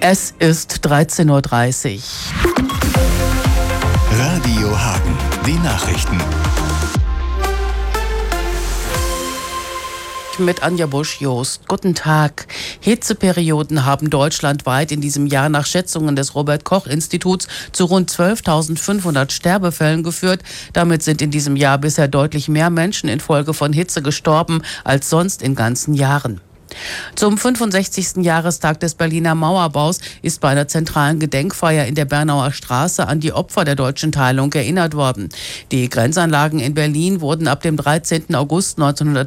Es ist 13:30 Uhr. Radio Hagen, die Nachrichten. Mit Anja Busch-Jost. Guten Tag. Hitzeperioden haben deutschlandweit in diesem Jahr nach Schätzungen des Robert-Koch-Instituts zu rund 12.500 Sterbefällen geführt. Damit sind in diesem Jahr bisher deutlich mehr Menschen infolge von Hitze gestorben als sonst in ganzen Jahren. Zum 65. Jahrestag des Berliner Mauerbaus ist bei einer zentralen Gedenkfeier in der Bernauer Straße an die Opfer der deutschen Teilung erinnert worden. Die Grenzanlagen in Berlin wurden ab dem 13. August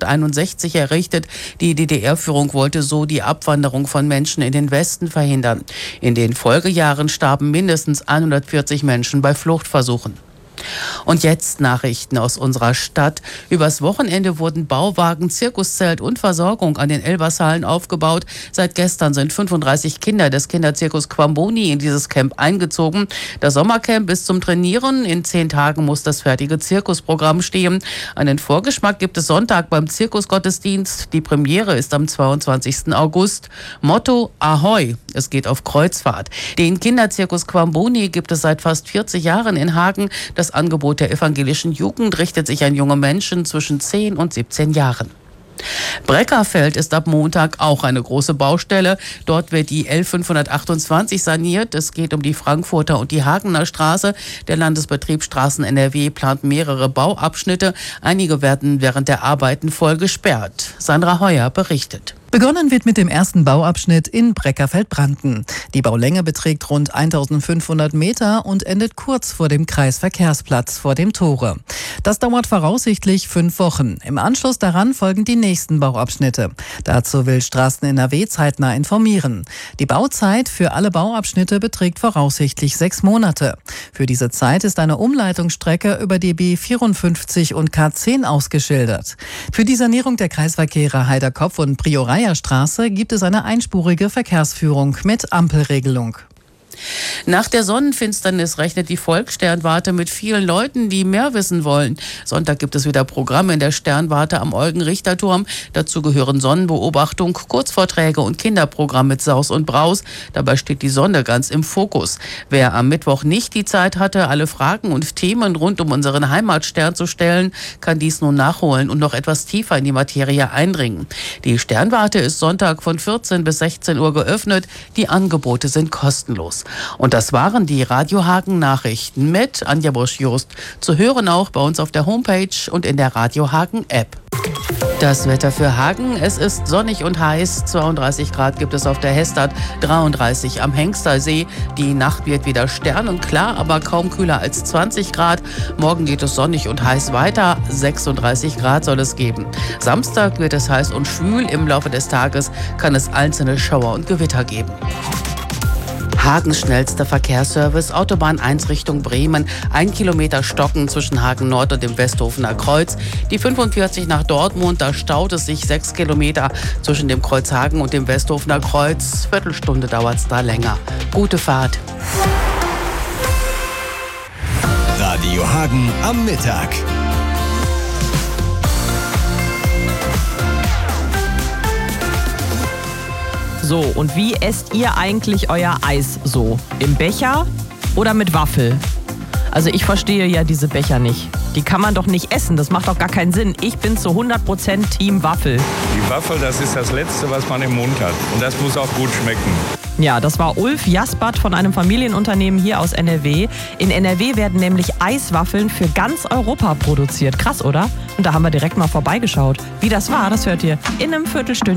1961 errichtet. Die DDR-Führung wollte so die Abwanderung von Menschen in den Westen verhindern. In den Folgejahren starben mindestens 140 Menschen bei Fluchtversuchen. Und jetzt Nachrichten aus unserer Stadt. Übers Wochenende wurden Bauwagen, Zirkuszelt und Versorgung an den Elbershallen aufgebaut. Seit gestern sind 35 Kinder des Kinderzirkus Quamboni in dieses Camp eingezogen. Das Sommercamp ist zum Trainieren. In 10 Tagen muss das fertige Zirkusprogramm stehen. Einen Vorgeschmack gibt es Sonntag beim Zirkusgottesdienst. Die Premiere ist am 22. August. Motto: Ahoi, es geht auf Kreuzfahrt. Den Kinderzirkus Quamboni gibt es seit fast 40 Jahren in Hagen. Das Angebot der evangelischen Jugend richtet sich an junge Menschen zwischen 10 und 17 Jahren. Breckerfeld ist ab Montag auch eine große Baustelle. Dort wird die L528 saniert. Es geht um die Frankfurter und die Hagener Straße. Der Landesbetrieb Straßen NRW plant mehrere Bauabschnitte. Einige werden während der Arbeiten voll gesperrt. Sandra Heuer berichtet. Begonnen wird mit dem ersten Bauabschnitt in Breckerfeld-Branten. Die Baulänge beträgt rund 1500 Meter und endet kurz vor dem Kreisverkehrsplatz vor dem Tore. Das dauert voraussichtlich 5 Wochen. Im Anschluss daran folgen die nächsten Bauabschnitte. Dazu will Straßen NRW zeitnah informieren. Die Bauzeit für alle Bauabschnitte beträgt voraussichtlich 6 Monate. Für diese Zeit ist eine Umleitungsstrecke über die B54 und K10 ausgeschildert. Für die Sanierung der Kreisverkehre Heiderkopf und Prioreierstraße gibt es eine einspurige Verkehrsführung mit Ampelregelung. Nach der Sonnenfinsternis rechnet die Volkssternwarte mit vielen Leuten, die mehr wissen wollen. Sonntag gibt es wieder Programme in der Sternwarte am Eugen-Richter-Turm. Dazu gehören Sonnenbeobachtung, Kurzvorträge und Kinderprogramm mit Saus und Braus. Dabei steht die Sonne ganz im Fokus. Wer am Mittwoch nicht die Zeit hatte, alle Fragen und Themen rund um unseren Heimatstern zu stellen, kann dies nun nachholen und noch etwas tiefer in die Materie eindringen. Die Sternwarte ist Sonntag von 14 bis 16 Uhr geöffnet. Die Angebote sind kostenlos. Und das waren die Radio Hagen Nachrichten mit Anja Busch-Jost. Zu hören auch bei uns auf der Homepage und in der Radio Hagen App. Das Wetter für Hagen: Es ist sonnig und heiß. 32 Grad gibt es auf der Hestad, 33 am Hengstersee. Die Nacht wird wieder sternenklar, aber kaum kühler als 20 Grad. Morgen geht es sonnig und heiß weiter. 36 Grad soll es geben. Samstag wird es heiß und schwül. Im Laufe des Tages kann es einzelne Schauer und Gewitter geben. Hagens schnellster Verkehrsservice, Autobahn 1 Richtung Bremen, 1 Kilometer Stocken zwischen Hagen Nord und dem Westhofener Kreuz. Die 45 nach Dortmund, da staut es sich 6 Kilometer zwischen dem Kreuz Hagen und dem Westhofener Kreuz. Viertelstunde dauert es da länger. Gute Fahrt. Radio Hagen am Mittag. So, und wie esst ihr eigentlich euer Eis so? Im Becher oder mit Waffel? Also ich verstehe ja diese Becher nicht. Die kann man doch nicht essen, das macht doch gar keinen Sinn. Ich bin zu 100% Team Waffel. Die Waffel, das ist das Letzte, was man im Mund hat. Und das muss auch gut schmecken. Ja, das war Ulf Jaspert von einem Familienunternehmen hier aus NRW. In NRW werden nämlich Eiswaffeln für ganz Europa produziert. Krass, oder? Und da haben wir direkt mal vorbeigeschaut. Wie das war, das hört ihr in einem Viertelstündchen.